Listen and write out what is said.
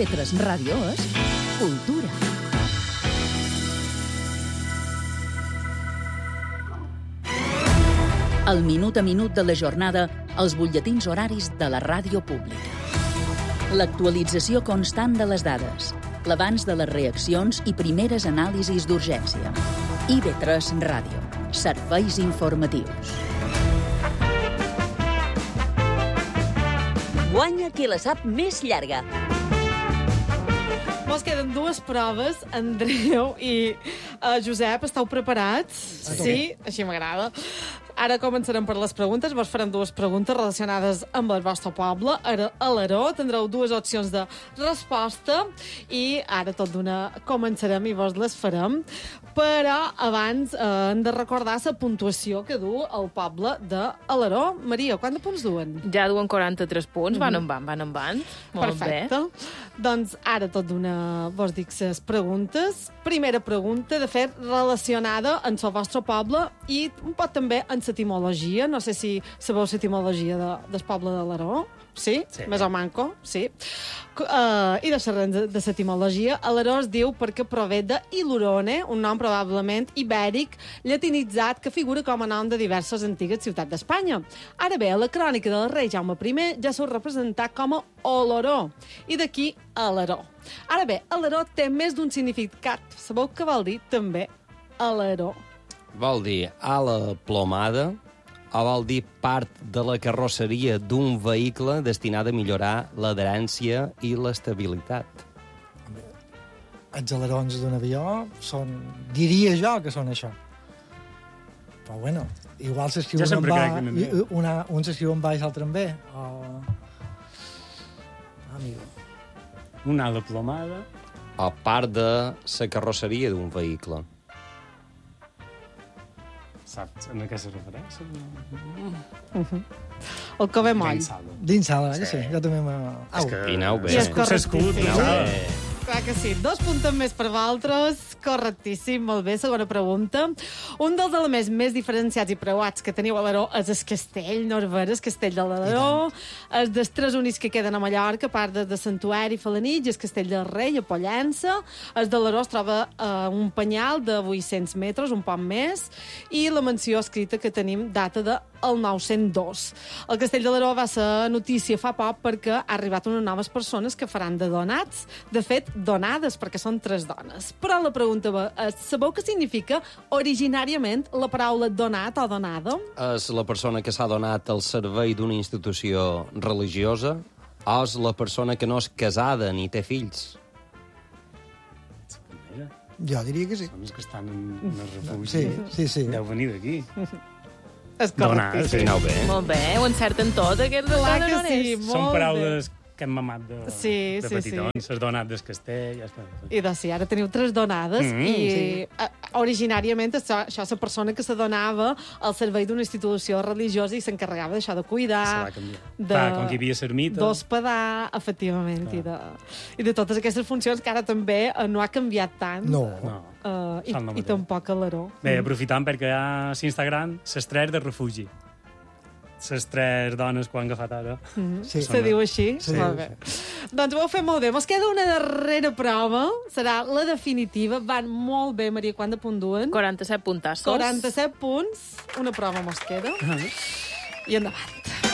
IB3 Ràdio és cultura. El minut a minut de la jornada als butlletins horaris de la ràdio pública. L'actualització constant de les dades, l'abans de les reaccions i primeres anàlisis d'urgència. IB3 Ràdio. Serveis informatius. Guanya qui la sap més llarga. Mos queden dues proves, Andreu i Josep. Esteu preparats? Sí? Així m'agrada. Ara començarem per les preguntes. Vos farem dues preguntes relacionades amb el vostre poble, a l'Aró. Tindreu dues opcions de resposta i ara tot d'una començarem i vos les farem. Però abans hem de recordar la puntuació que du el poble de l'Aró. Maria, quants punts duen? Ja duen 43 punts, van en van. Molt Perfecte. bé. Doncs ara tot d'una vos dic les preguntes. Primera pregunta, de fet, relacionada amb el vostre poble i un poc també amb l'etimologia. No sé si sabeu l'etimologia del poble de l'Aró. Sí? Més o manco, sí. I de l'etimologia, l'Aró es diu perquè prové de Ilurone, un nom probablement ibèric, llatinitzat, que figura com a nom de diverses antigues ciutats d'Espanya. Ara bé, a la crònica del rei Jaume I ja s'ho representat com a Oloró, i d'aquí l'Aró. Ara bé, l'Aró té més d'un significat. Sabeu què vol dir també l'Aró? Vol dir ala plomada o vol dir part de la carrosseria d'un vehicle destinada a millorar l'adherència i l'estabilitat. Els alerons d'un avió són... Diria jo que són això. Però bueno, igual s'escriu Jo sempre crec un s'escriu en baix, l'altre en B. O... Amigo. Una ala plomada. O part de la carrosseria d'un vehicle. Saps en què se refereix? El que ve moll. Dins sala, sí. Jo també m'ha... És que... Pinau bé. I és correctíssim. Pinau bé. Clar que sí. 2 punts més per vosaltres. Correctíssim, molt bé. Segona pregunta. Un dels elements més diferenciats i preuats que teniu a l'Aró és el castell, Norveres, castell de l'Aró. Els dels tres únics que queden a Mallorca, a part de Santuari, Felanitx, el castell del Rei, a Pollença. El de l'Aró es troba a un penyal de 800 metres, un poc més, i la menció escrita que tenim data de el 902. El castell de l'Aró va ser notícia fa poc perquè ha arribat unes noves persones que faran de donats. De fet, donades, perquè són 3 dones. Però la pregunta és, sabeu què significa originàriament la paraula donat o donada? És la persona que s'ha donat al servei d'una institució religiosa o és la persona que no és casada ni té fills? Jo diria que sí. Són els que estan en el refugi. Sí. Deu venir d'aquí. És Donar, correctíssim. sí. Pinau bé. Molt bé, ho encerten tot, aquests Clar que donares. sí, Són molt paraules que hem mamat de petitons. S'has donat del castell. Ja està. I doncs sí, ara teniu 3 donades i originàriament això és la persona que se donava al servei d'una institució religiosa i s'encarregava d'això de cuidar, Se va canviar. Com que hi havia sermita. d'hospedar, efectivament, i de totes aquestes funcions que ara també no ha canviat tant. No. I tampoc a l'Aró. Bé, aprofitant perquè hi ha l'Instagram, les 3 de refugi. Les 3 dones que ho han agafat ara. Sí. Se diu així? Sí. Molt bé. Doncs ho heu fet molt bé. Mos queda una darrera prova. Serà la definitiva. Van molt bé, Maria. Quant de punt duen? 47 puntassos. 47 punts. Una prova mos queda. I endavant.